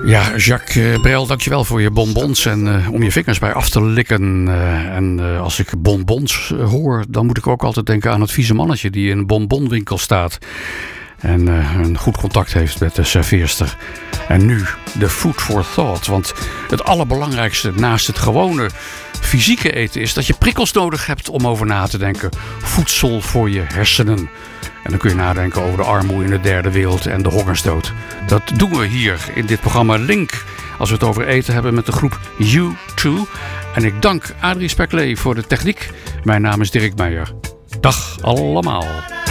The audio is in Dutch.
Ja, Jacques Brel, dankjewel voor je bonbons en om je vingers bij af te likken. Als ik bonbons hoor, dan moet ik ook altijd denken aan het vieze mannetje die in een bonbonwinkel staat. En een goed contact heeft met de serveerster. En nu de food for thought. Want het allerbelangrijkste naast het gewone fysieke eten is dat je prikkels nodig hebt om over na te denken. Voedsel voor je hersenen. En dan kun je nadenken over de armoede in de derde wereld en de hongersdood. Dat doen we hier in dit programma Link. Als we het over eten hebben met de groep U2. En ik dank Adrie Speklee voor de techniek. Mijn naam is Dirk Meijer. Dag allemaal.